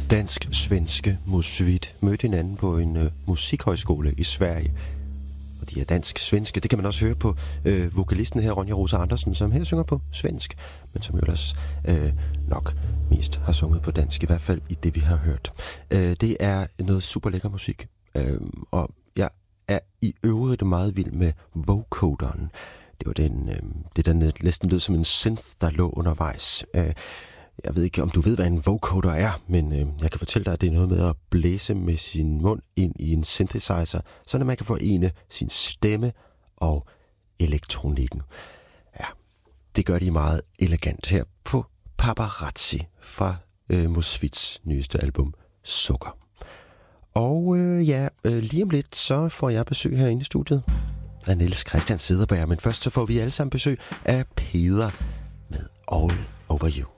Dansk-svenske Mosvit mødte hinanden på en musikhøjskole i Sverige. Og de er dansk-svenske. Det kan man også høre på vokalisten her, Ronja Rosa Andersen, som her synger på svensk, men som jo ellers nok mest har sunget på dansk, i hvert fald i det, vi har hørt. Det er noget super lækker musik, og jeg er i øvrigt meget vild med vocoderen. Det var det der næsten lød som en synth, der lå undervejs. Jeg ved ikke, om du ved, hvad en vocoder er, men jeg kan fortælle dig, at det er noget med at blæse med sin mund ind i en synthesizer, så man kan forene sin stemme og elektronikken. Ja, det gør de meget elegant her på Paparazzi fra Mosvits nyeste album Sukker. Og lige om lidt, så får jeg besøg herinde i studiet af Niels Christian Cederberg, men først så får vi alle sammen besøg af Peder med All Over You.